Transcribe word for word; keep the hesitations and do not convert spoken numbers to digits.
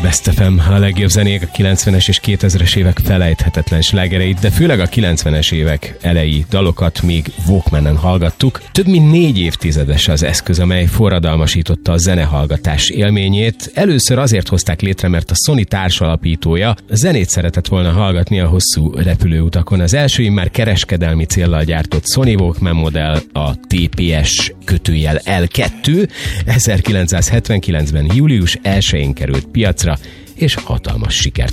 Best ef em, a legjobb zenék, a kilencvenes és kétezres évek felejthetetlen slágereit, de főleg a kilencvenes évek elejé dalokat még Walkmanen hallgattuk. Több mint négy évtizedes az eszköz, amely forradalmasította a zenehallgatás élményét. Először azért hozták létre, mert a Sony társalapítója zenét szeretett volna hallgatni a hosszú repülőutakon. Az első immár kereskedelmi céllal gyártott Sony Walkman modell, a té pé es kötőjel el kettő, ezerkilencszázhetvenkilencben július elsején került piacra, és hatalmas sikert